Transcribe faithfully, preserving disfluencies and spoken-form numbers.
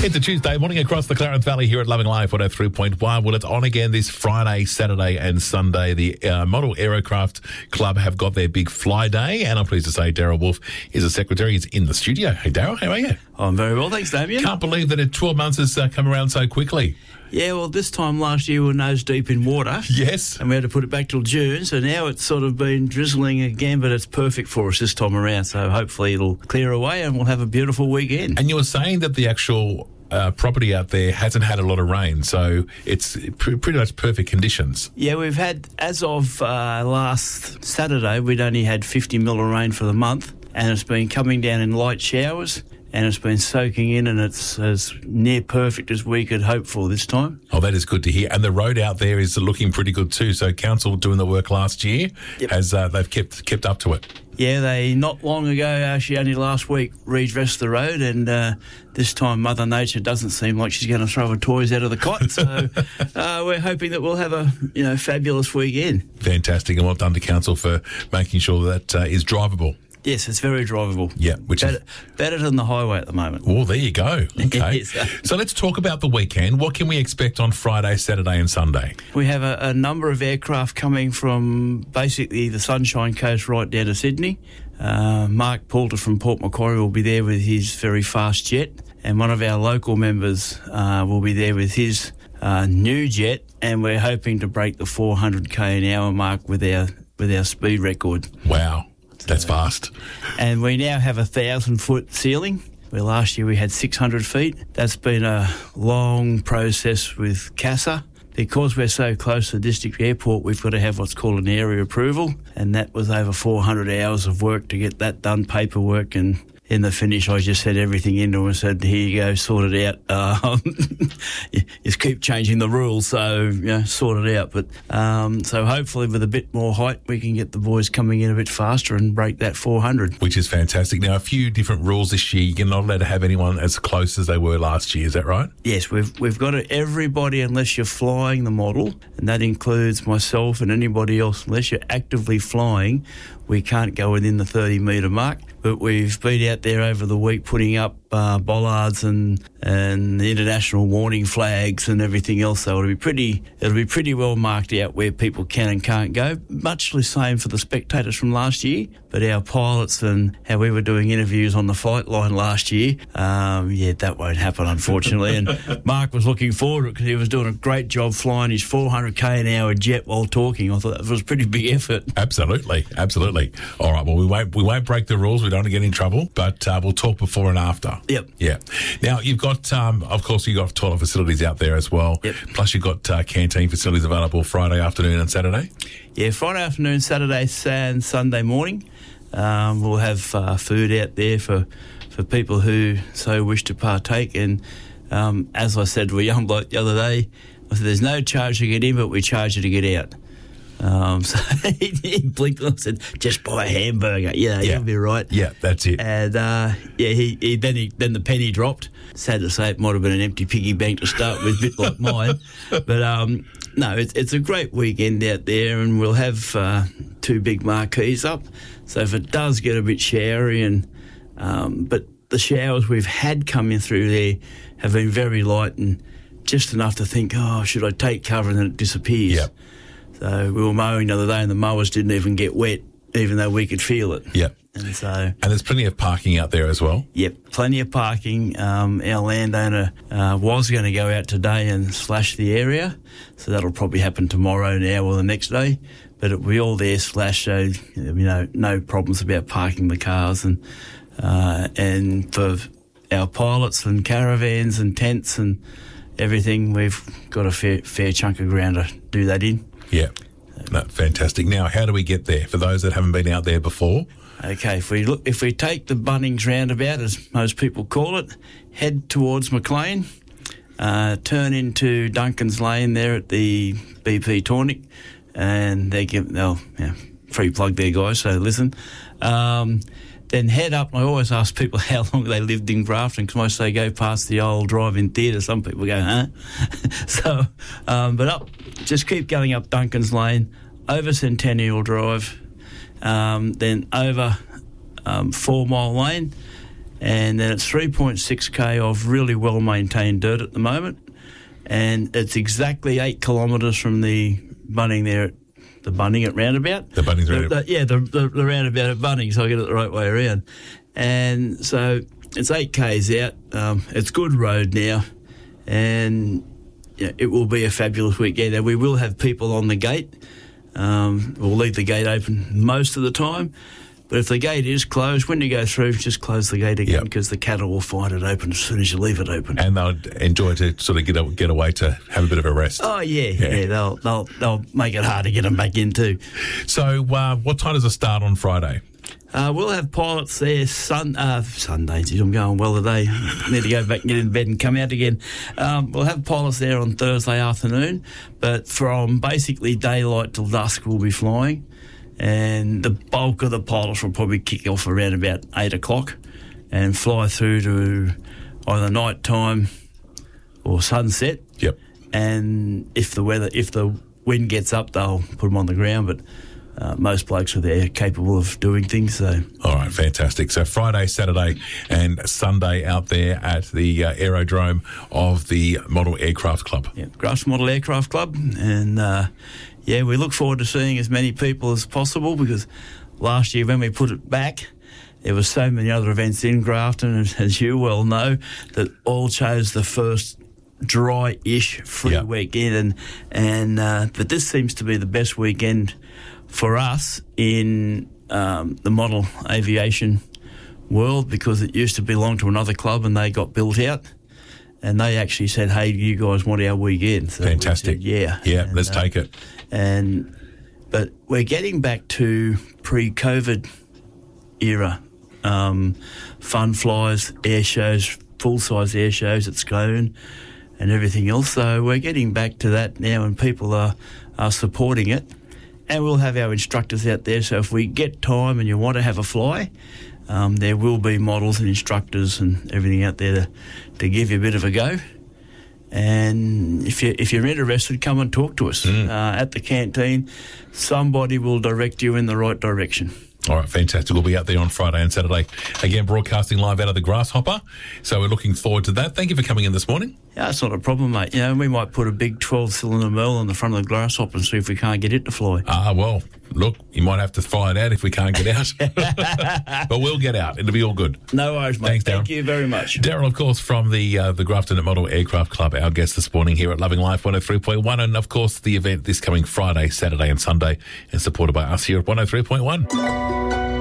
It's a Tuesday morning across the Clarence Valley here at Loving Life one oh three point one. Well, it's on again this Friday, Saturday and Sunday. The uh, Model Aerocraft Club have got their big fly day, and I'm pleased to say Daryl Wolf is the secretary. He's in the studio. Hey, Daryl, how are you? I'm very well, thanks, Damien. Can't believe that it twelve months has uh, come around so quickly. Yeah, well, this time last year we were nose deep in water. Yes. And we had to put it back till June, so now it's sort of been drizzling again, but it's perfect for us this time around, so hopefully it'll clear away and we'll have a beautiful weekend. And you were saying that the actual uh, property out there hasn't had a lot of rain, so it's pr- pretty much perfect conditions. Yeah, we've had, as of uh, last Saturday, we'd only had fifty mil of rain for the month, and it's been coming down in light showers. And it's been soaking in, and it's as near perfect as we could hope for this time. Oh, that is good to hear. And the road out there is looking pretty good too. So council doing the work last year, yep. has uh, they've kept kept up to it. Yeah, they not long ago, actually only last week, redressed the road, and uh, this time Mother Nature doesn't seem like she's going to throw her toys out of the cot. So uh, we're hoping that we'll have a you know fabulous weekend. Fantastic, and well done to council for making sure that uh, is drivable. Yes, it's very drivable. Yeah, which better, is better than the highway at the moment. Oh, there you go. Okay. Yes. So let's talk about the weekend. What can we expect on Friday, Saturday and Sunday? We have a, a number of aircraft coming from basically the Sunshine Coast right down to Sydney. Uh, Mark Poulter from Port Macquarie will be there with his very fast jet, and one of our local members uh, will be there with his uh, new jet, and we're hoping to break the four hundred k an hour mark with our with our speed record. Wow. That's fast. And we now have a thousand-foot ceiling, where last year we had six hundred feet. That's been a long process with CASA. Because we're so close to the district airport, we've got to have what's called an area approval, and that was over four hundred hours of work to get that done, paperwork, and in the finish, I just set everything into him and said, here you go, sort it out. Um, you just keep changing the rules, so, you know, sort it out. But um, so hopefully with a bit more height, we can get the boys coming in a bit faster and break that four hundred. Which is fantastic. Now, a few different rules this year. You're not allowed to have anyone as close as they were last year. Is that right? Yes, we've we've got to, everybody, unless you're flying the model, and that includes myself and anybody else, unless you're actively flying, we can't go within the thirty metre mark. But we've been out there over the week putting up uh, bollards and and international warning flags and everything else. So it'll be pretty it'll be pretty well marked out where people can and can't go. Much the same for the spectators from last year. But our pilots and how we were doing interviews on the flight line last year, um, yeah, that won't happen, unfortunately. And Mark was looking forward to it because he was doing a great job flying his four hundred k an hour jet while talking. I thought that was a pretty big effort. Absolutely, absolutely. All right, well, we won't we won't break the rules. We don't want to get in trouble, but uh, we'll talk before and after. Yep. Yeah. Now, you've got, um, of course, you've got toilet facilities out there as well. Yep. Plus, you've got uh, canteen facilities available Friday afternoon and Saturday. Yeah, Friday afternoon, Saturday and Sunday morning. Um, we'll have uh, food out there for, for people who so wish to partake. And um, as I said to a young bloke the other day, I said, there's no charge to get in, but we charge you to get out. Um, so he blinked and said, just buy a hamburger. Yeah, yeah, you'll be right. Yeah, that's it. And uh, yeah, he, he then he then the penny dropped. Sad to say, it might have been an empty piggy bank to start with, a bit like mine. But um, no, it's it's a great weekend out there, and we'll have uh, two big marquees up. So if it does get a bit showery, and um, but the showers we've had coming through there have been very light and just enough to think, oh, should I take cover, and then it disappears. Yep. So we were mowing the other day and the mowers didn't even get wet, even though we could feel it. Yep. And so... And there's plenty of parking out there as well? Yep, plenty of parking. Um, our landowner uh, was going to go out today and slash the area, so that'll probably happen tomorrow now or the next day. But it'll be all there slashed, so, you know, no problems about parking the cars. And, uh, and for our pilots and caravans and tents and everything, we've got a fair, fair chunk of ground to do that in. Yeah, no, fantastic. Now, how do we get there for those that haven't been out there before? Okay, if we look, if we take the Bunnings roundabout, as most people call it, head towards Maclean, uh, turn into Duncan's Lane there at the B P Tornick, and they give they'll yeah, free plug there, guys. So listen. Um, Then head up, and I always ask people how long they lived in Grafton, because most they go past the old drive-in theatre. Some people go, huh? so, um, but up, just keep going up Duncan's Lane, over Centennial Drive, um, then over um, Four Mile Lane, and then it's three point six k of really well-maintained dirt at the moment, and it's exactly eight kilometres from the Bunning there at the Bunning at Roundabout. The Bunnings the, Roundabout. the, yeah, the, the, the Roundabout at Bunning, so I get it the right way around. And so it's eight k's out. Um, it's good road now, and you know, it will be a fabulous weekend. And we will have people on the gate. Um, we'll leave the gate open most of the time. But if the gate is closed, when you go through, just close the gate again, Yep. because the cattle will find it open as soon as you leave it open. And they'll enjoy to sort of get get away to have a bit of a rest. Oh, yeah, Yeah. yeah, they'll, they'll, they'll make it hard to get them back in too. So uh, what time does it start on Friday? Uh, we'll have pilots there sun, uh, Sundays. I'm going well today. Need to go back and get in bed and come out again. Um, we'll have pilots there on Thursday afternoon, but from basically daylight till dusk we'll be flying, and the bulk of the pilots will probably kick off around about eight o'clock and fly through to either night time or sunset. Yep. And if the weather, if the wind gets up, they'll put them on the ground, but Uh, most blokes are there capable of doing things. So, All right, fantastic. So Friday, Saturday and Sunday out there at the uh, aerodrome of the Model Aircraft Club. yeah, Grass Model Aircraft Club. And, uh, yeah, we look forward to seeing as many people as possible, because last year when we put it back, there were so many other events in Grafton, as, as you well know, that all chose the first dry-ish free Yeah. weekend. And, and uh, but this seems to be the best weekend for us in um, the model aviation world, because it used to belong to another club and they got built out, and they actually said, hey, you guys want our weekend? So we Fantastic. said, yeah. Yeah, And, let's uh, take it. And But we're getting back to pre-COVID era. Um, fun flies, air shows, full-size air shows at Scone and everything else. So we're getting back to that now, and people are, are supporting it. And we'll have our instructors out there, so if we get time and you want to have a fly, um, there will be models and instructors and everything out there to, to give you a bit of a go. And if, you, if you're interested, come and talk to us Mm. uh, at the canteen. Somebody will direct you in the right direction. All right, fantastic. We'll be out there on Friday and Saturday. Again, broadcasting live out of the Grasshopper. So we're looking forward to that. Thank you for coming in this morning. Yeah, that's not a problem, mate. You know, we might put a big twelve-cylinder Merle on the front of the Grasshopper and see if we can't get it to fly. Ah, well, look, you might have to fly it out if we can't get out. But we'll get out. It'll be all good. No worries, mate. Thanks, Darren. Thank you very much. Darren, of course, from the uh, the Grafton Model Aircraft Club, our guest this morning here at Loving Life one oh three point one. And, of course, the event this coming Friday, Saturday and Sunday, and supported by us here at one oh three point one.